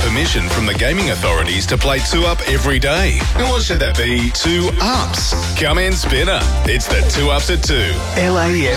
permission from the gaming authorities to play 2 Up every day. And what should that be? 2 Ups. Come in, Spinner. It's the 2 Ups at 2. LAF.